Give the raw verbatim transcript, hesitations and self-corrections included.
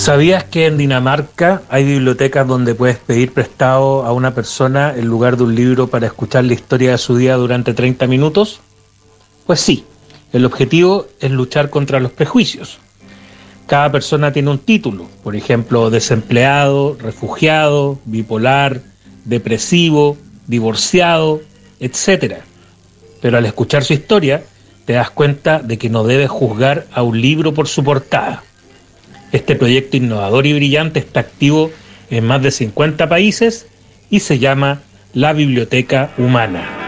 ¿Sabías que en Dinamarca hay bibliotecas donde puedes pedir prestado a una persona en lugar de un libro para escuchar la historia de su día durante treinta minutos? Pues sí, el objetivo es luchar contra los prejuicios. Cada persona tiene un título, por ejemplo, desempleado, refugiado, bipolar, depresivo, divorciado, etcétera. Pero al escuchar su historia, te das cuenta de que no debes juzgar a un libro por su portada. Este proyecto innovador y brillante está activo en más de cincuenta países y se llama La Biblioteca Humana.